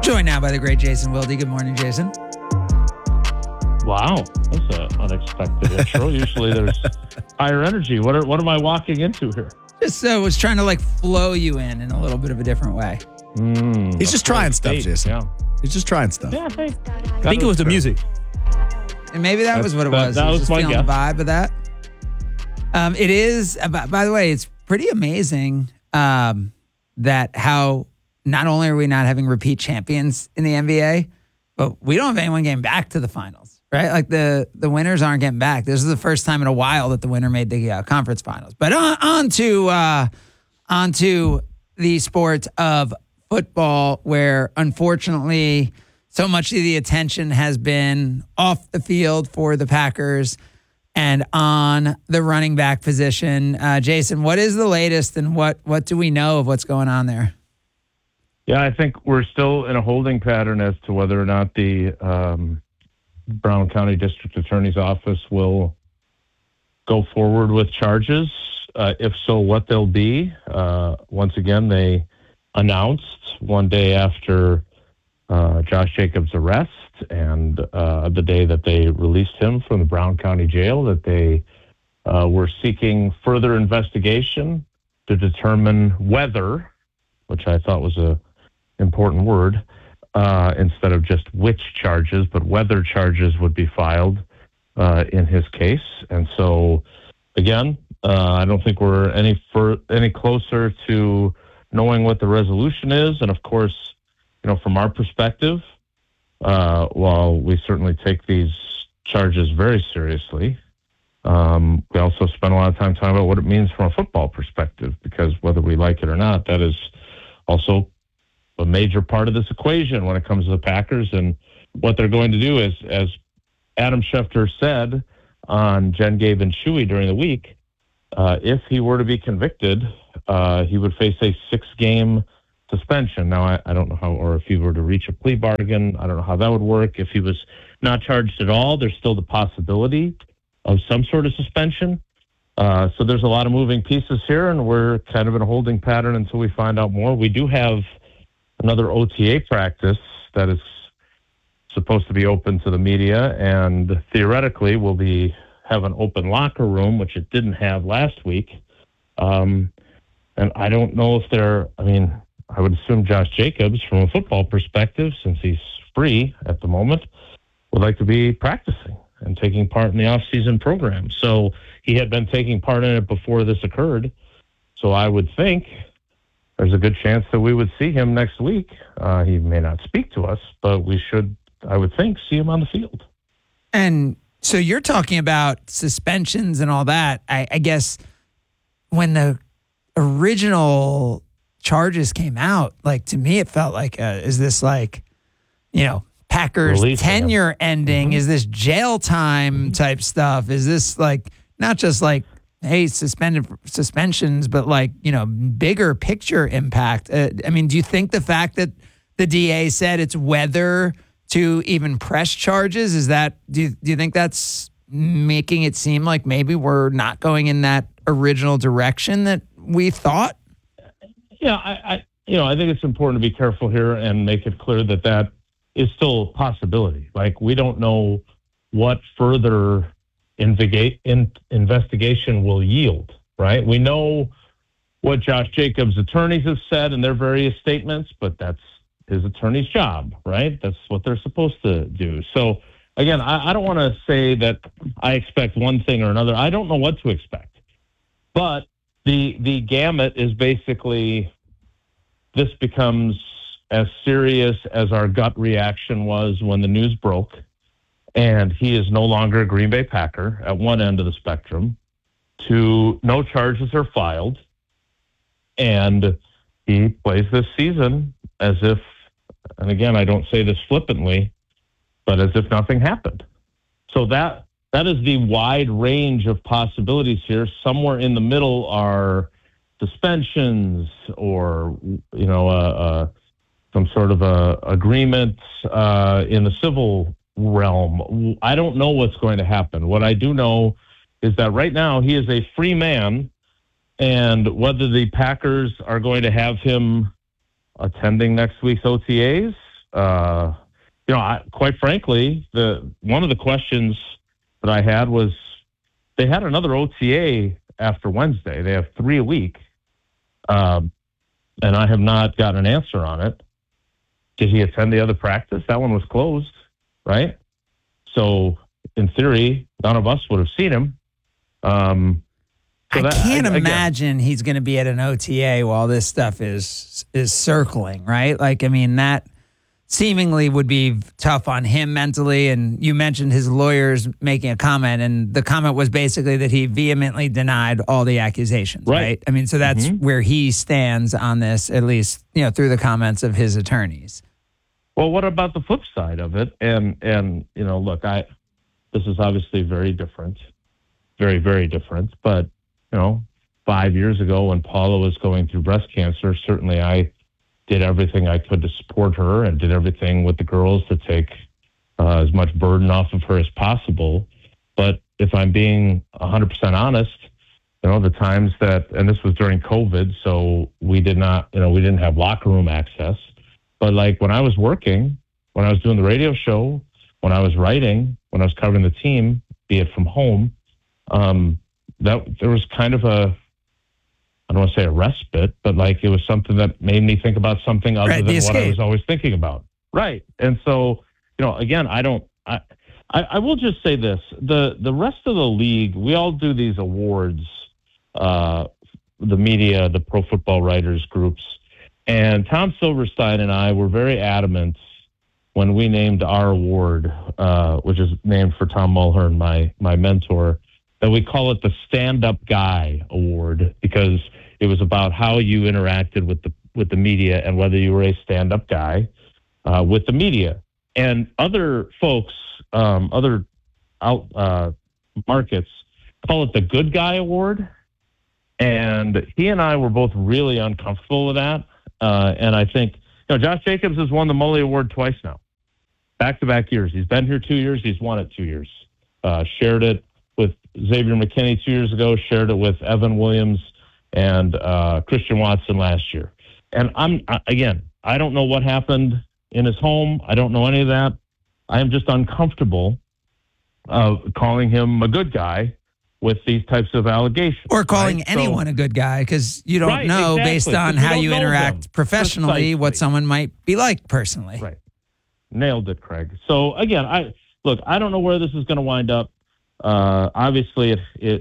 Joined now by the great Jason Wilde. Good morning, Jason. Wow, that's an unexpected intro. Usually there's higher energy. What am I walking into here? Just was trying to flow you in a little bit of a different way. He's just trying stuff, Jason. Yeah. He's just trying stuff. Yeah, I think it was the music. And maybe that was what it was. That I was was just my feeling guess. the vibe of that. It is, by the way, it's pretty amazing that how not only are we not having repeat champions in the NBA, but we don't have anyone getting back to the finals, right? Like the winners aren't getting back. This is the first time in a while that the winner made the conference finals. But on to the sport of football, where unfortunately so much of the attention has been off the field for the Packers and on the running back position. Jason, what is the latest and what do we know of what's going on there? Yeah, I think we're still in a holding pattern as to whether or not the Brown County District Attorney's Office will go forward with charges. If so, what they'll be. Once again, they announced one day after Josh Jacobs' arrest and the day that they released him from the Brown County Jail that they were seeking further investigation to determine whether, which I thought was a important word, instead of just which charges, but whether charges would be filed in his case. And so, again, I don't think we're any closer to knowing what the resolution is. And of course, from our perspective, while we certainly take these charges very seriously, we also spend a lot of time talking about what it means from a football perspective, because whether we like it or not, that is also a major part of this equation when it comes to the Packers and what they're going to do. As Adam Schefter said on Jen, Gabe, and Shuey during the week, if he were to be convicted, he would face a 6-game suspension. Now, I don't know how, or if he were to reach a plea bargain, I don't know how that would work. If he was not charged at all, there's still the possibility of some sort of suspension. So there's a lot of moving pieces here, and we're kind of in a holding pattern until we find out more. We do have another OTA practice that is supposed to be open to the media, and theoretically will have an open locker room, which it didn't have last week. And I don't know if I would assume Josh Jacobs, from a football perspective, since he's free at the moment, would like to be practicing and taking part in the off-season program. So he had been taking part in it before this occurred. So I would think there's a good chance that we would see him next week. He may not speak to us, but we should, I would think, see him on the field. And so you're talking about suspensions and all that. I guess when the original charges came out, to me, it felt like, is this Packers Releasing tenure ending? Is this jail time type stuff? Is this not just hey, suspensions, but bigger picture impact? Do you think the fact that the DA said it's whether to even press charges, is that, do you think that's making it seem like maybe we're not going in that original direction that we thought? Yeah, I think it's important to be careful here and make it clear that is still a possibility. We don't know what further investigation will yield, right? We know what Josh Jacobs' attorneys have said in their various statements, but that's his attorney's job, right? That's what they're supposed to do. So, again, I don't want to say that I expect one thing or another. I don't know what to expect. But the gamut is basically, this becomes as serious as our gut reaction was when the news broke, and he is no longer a Green Bay Packer at one end of the spectrum, to no charges are filed, and he plays this season as if, and again, I don't say this flippantly, but as if nothing happened. So that is the wide range of possibilities here. Somewhere in the middle are suspensions or, some sort of a agreement in the civil realm. I don't know what's going to happen. What I do know is that right now he is a free man, and whether the Packers are going to have him attending next week's OTAs quite frankly, one of the questions that I had was they had another OTA after Wednesday. They have 3 a week, and I have not gotten an answer on it. Did he attend the other practice? That one was closed, right? So in theory, none of us would have seen him. I can't imagine he's going to be at an OTA while this stuff is circling, right? Like, I mean, that seemingly would be tough on him mentally. And you mentioned his lawyers making a comment, and the comment was basically that he vehemently denied all the accusations, right? I mean, so that's where he stands on this, at least, through the comments of his attorneys. Well, what about the flip side of it? And look, this is obviously very different, very, very different, but 5 years ago when Paula was going through breast cancer, certainly I did everything I could to support her and did everything with the girls to take as much burden off of her as possible. But if I'm being 100% honest, the times and this was during COVID, so we didn't have locker room access. But like when I was working, when I was doing the radio show, when I was writing, when I was covering the team, be it from home, that there was kind of I don't want to say a respite, but like it was something that made me think about something other than what I was always thinking about. Right. And so, again, I will just say this, the rest of the league, we all do these awards, the media, the pro football writers groups, and Tom Silverstein and I were very adamant when we named our award, which is named for Tom Mulhern, my mentor, that we call it the Stand-Up Guy Award, because it was about how you interacted with the media and whether you were a stand-up guy with the media. And other folks, other markets call it the Good Guy Award. And he and I were both really uncomfortable with that. And I think, Josh Jacobs has won the Mully Award twice now, back-to-back years. He's been here 2 years. He's won it 2 years. Shared it with Xavier McKinney 2 years ago, shared it with Evan Williams and Christian Watson last year. And I don't know what happened in his home. I don't know any of that. I am just uncomfortable calling him a good guy with these types of allegations. Or calling anyone a good guy, because you don't know based on how you interact professionally what someone might be like personally. Right. Nailed it, Craig. So again, I don't know where this is going to wind up. Obviously,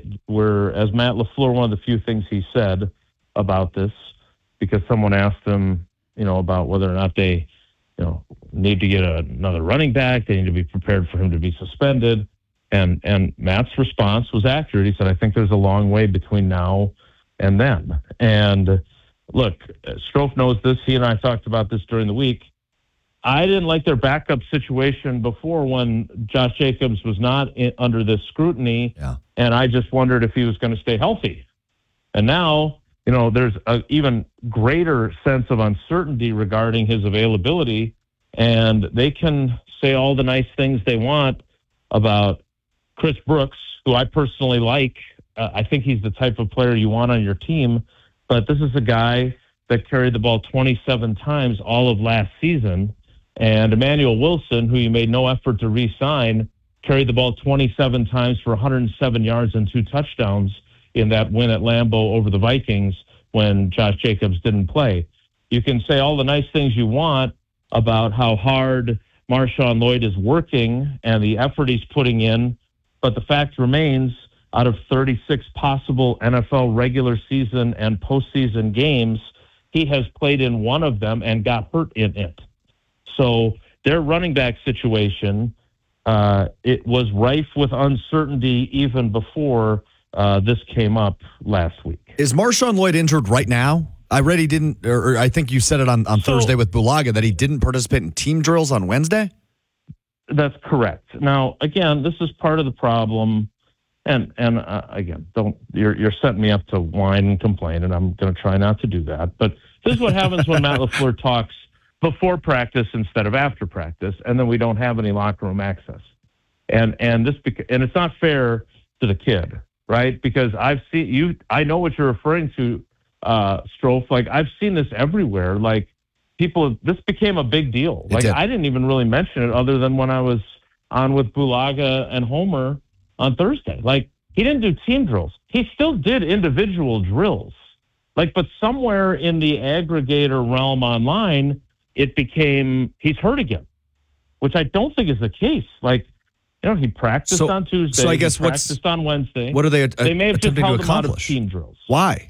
as Matt LaFleur, one of the few things he said about this, because someone asked him, about whether or not they, need to get another running back, they need to be prepared for him to be suspended. And Matt's response was accurate. He said, I think there's a long way between now and then. And look, Strofe knows this. He and I talked about this during the week. I didn't like their backup situation before when Josh Jacobs was not under this scrutiny, and I just wondered if he was going to stay healthy. And now, there's an even greater sense of uncertainty regarding his availability, and they can say all the nice things they want about Chris Brooks, who I personally like. I think he's the type of player you want on your team, but this is a guy that carried the ball 27 times all of last season. And Emmanuel Wilson, who you made no effort to re-sign, carried the ball 27 times for 107 yards and 2 touchdowns in that win at Lambeau over the Vikings when Josh Jacobs didn't play. You can say all the nice things you want about how hard Marshawn Lloyd is working and the effort he's putting in, but the fact remains, out of 36 possible NFL regular season and postseason games, he has played in one of them and got hurt in it. So their running back situation, it was rife with uncertainty even before this came up last week. Is Marshawn Lloyd injured right now? I read he didn't, or I think you said it on Thursday with Bulaga that he didn't participate in team drills on Wednesday? That's correct. Now, again, this is part of the problem. And again, you're setting me up to whine and complain, and I'm going to try not to do that. But this is what happens when Matt LaFleur talks before practice instead of after practice, and then we don't have any locker room access. And it's not fair to the kid, right? Because I know what you're referring to, Strofe. Like, I've seen this everywhere. Like, this became a big deal. Like, I didn't even really mention it other than when I was on with Bulaga and Homer on Thursday. Like, he didn't do team drills. He still did individual drills. Like, but somewhere in the aggregator realm online, it became he's hurt again, which I don't think is the case. Like, he practiced on Tuesday. So I guess practiced on Wednesday. What are they may have just held him out of accomplish? Team drills. Why?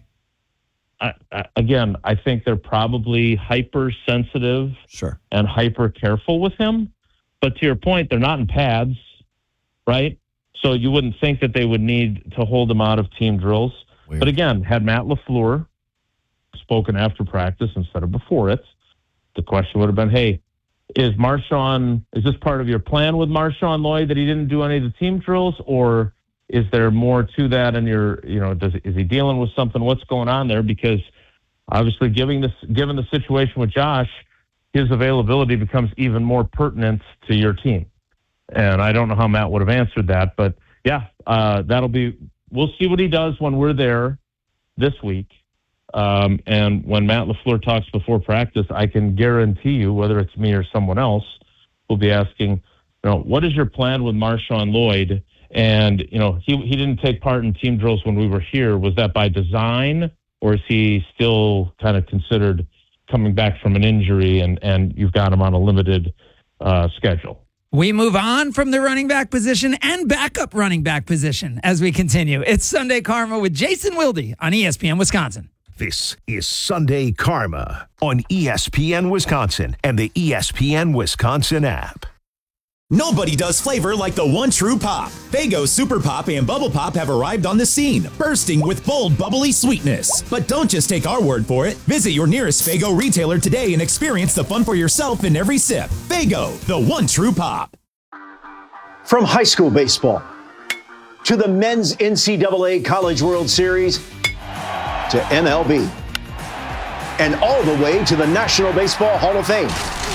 I think they're probably hypersensitive and hyper careful with him. But to your point, they're not in pads, right? So you wouldn't think that they would need to hold him out of team drills. Weird. But again, had Matt LaFleur spoken after practice instead of before it, the question would have been, hey, is this part of your plan with Marshawn Lloyd that he didn't do any of the team drills, or is there more to that? And is he dealing with something? What's going on there? Because obviously, given the situation with Josh, his availability becomes even more pertinent to your team. And I don't know how Matt would have answered that, but yeah, we'll see what he does when we're there this week. And when Matt LaFleur talks before practice, I can guarantee you, whether it's me or someone else, will be asking, what is your plan with Marshawn Lloyd? And, he didn't take part in team drills when we were here. Was that by design, or is he still kind of considered coming back from an injury and you've got him on a limited schedule? We move on from the running back position and backup running back position as we continue. It's Sunday Karma with Jason Wilde on ESPN Wisconsin. This is Sunday Karma on ESPN Wisconsin and the ESPN Wisconsin app. Nobody does flavor like the one true pop. Faygo Super Pop and Bubble Pop have arrived on the scene, bursting with bold, bubbly sweetness. But don't just take our word for it. Visit your nearest Faygo retailer today and experience the fun for yourself in every sip. Faygo, the one true pop. From high school baseball to the men's NCAA College World Series to MLB and all the way to the National Baseball Hall of Fame.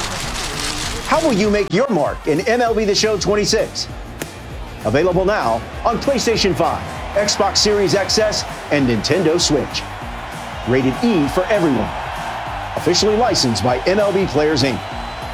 How will you make your mark in MLB The Show 26? Available now on PlayStation 5, Xbox Series XS, and Nintendo Switch. Rated E for everyone. Officially licensed by MLB Players Inc.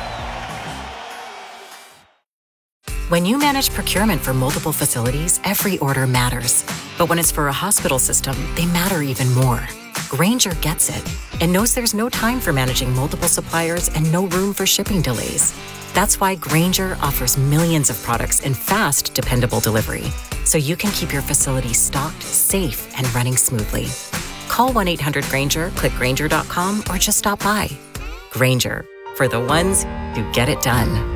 When you manage procurement for multiple facilities, every order matters. But when it's for a hospital system, they matter even more. Grainger gets it and knows there's no time for managing multiple suppliers and no room for shipping delays. That's why Grainger offers millions of products in fast, dependable delivery, so you can keep your facility stocked, safe, and running smoothly. Call 1-800-GRAINGER, click Grainger.com, or just stop by. Grainger, for the ones who get it done.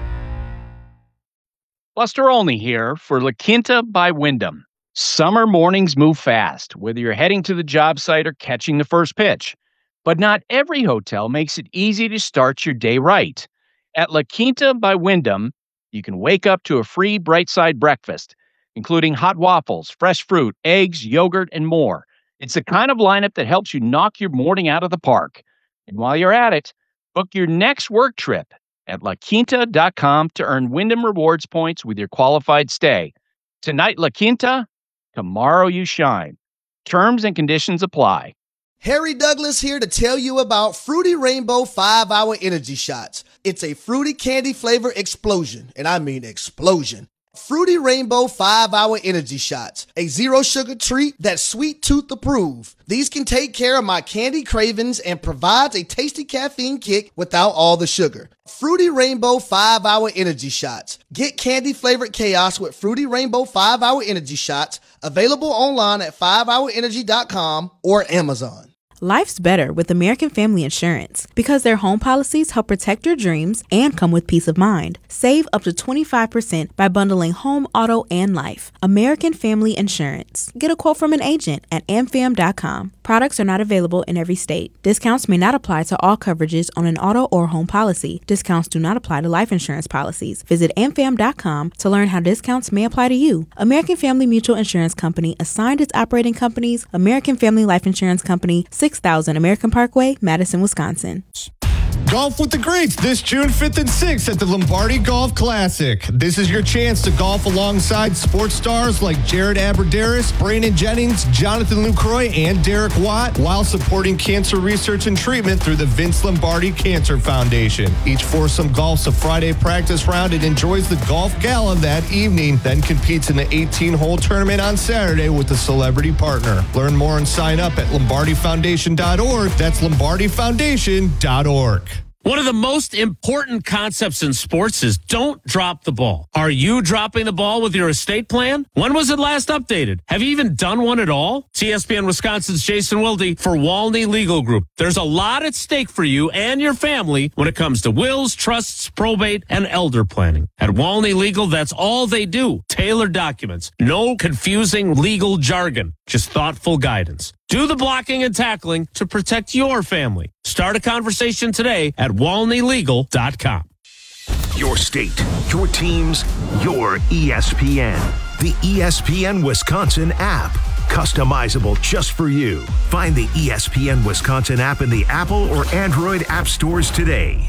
Buster Olney here for La Quinta by Wyndham. Summer mornings move fast, whether you're heading to the job site or catching the first pitch. But not every hotel makes it easy to start your day right. At La Quinta by Wyndham, you can wake up to a free Bright Side breakfast, including hot waffles, fresh fruit, eggs, yogurt, and more. It's the kind of lineup that helps you knock your morning out of the park. And while you're at it, book your next work trip at LaQuinta.com to earn Wyndham Rewards points with your qualified stay. Tonight, La Quinta, tomorrow you shine. Terms and conditions apply. Harry Douglas here to tell you about Fruity Rainbow 5-Hour Energy Shots. It's a fruity candy flavor explosion, and I mean explosion. Fruity Rainbow 5-Hour Energy Shots, a zero sugar treat that's sweet tooth approved. These can take care of my candy cravings and provides a tasty caffeine kick without all the sugar. Fruity Rainbow 5-Hour Energy Shots. Get candy flavored chaos with Fruity Rainbow 5-Hour Energy Shots, available online at 5hourenergy.com or Amazon. Life's better with American Family Insurance because their home policies help protect your dreams and come with peace of mind. Save up to 25% by bundling home, auto, and life. American Family Insurance. Get a quote from an agent at amfam.com. Products are not available in every state. Discounts may not apply to all coverages on an auto or home policy. Discounts do not apply to life insurance policies. Visit amfam.com to learn how discounts may apply to you. American Family Mutual Insurance Company assigned its operating companies, American Family Life Insurance Company, 6000 American Parkway, Madison, Wisconsin. Golf with the greats this June 5th and 6th at the Lombardi Golf Classic. This is your chance to golf alongside sports stars like Jared Aberderis, Brandon Jennings, Jonathan Lucroy, and Derek Watt, while supporting cancer research and treatment through the Vince Lombardi Cancer Foundation. Each foursome golfs a Friday practice round and enjoys the golf gala that evening, then competes in the 18-hole tournament on Saturday with a celebrity partner. Learn more and sign up at LombardiFoundation.org. That's LombardiFoundation.org. One of the most important concepts in sports is don't drop the ball. Are you dropping the ball with your estate plan? When was it last updated? Have you even done one at all? It's ESPN Wisconsin's Jason Wilde for Walney Legal Group. There's a lot at stake for you and your family when it comes to wills, trusts, probate, and elder planning. At Walney Legal, that's all they do. Tailored documents. No confusing legal jargon. Just thoughtful guidance. Do the blocking and tackling to protect your family. Start a conversation today at WalneyLegal.com. Your state, your teams, your ESPN. The ESPN Wisconsin app. Customizable just for you. Find the ESPN Wisconsin app in the Apple or Android app stores today.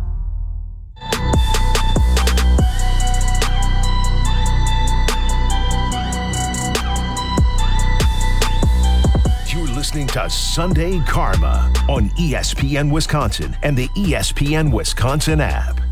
Listening to Sunday Karma on ESPN Wisconsin and the ESPN Wisconsin app.